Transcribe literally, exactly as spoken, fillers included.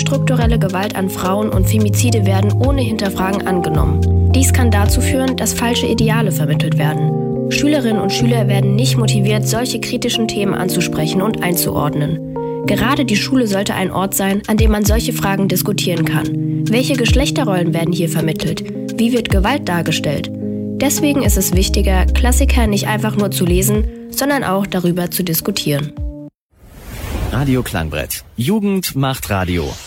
strukturelle Gewalt an Frauen und Femizide werden ohne Hinterfragen angenommen. Dies kann dazu führen, dass falsche Ideale vermittelt werden. Schülerinnen und Schüler werden nicht motiviert, solche kritischen Themen anzusprechen und einzuordnen. Gerade die Schule sollte ein Ort sein, an dem man solche Fragen diskutieren kann. Welche Geschlechterrollen werden hier vermittelt? Wie wird Gewalt dargestellt? Deswegen ist es wichtiger, Klassiker nicht einfach nur zu lesen, sondern auch darüber zu diskutieren. Radio Klangbrett. Jugend macht Radio.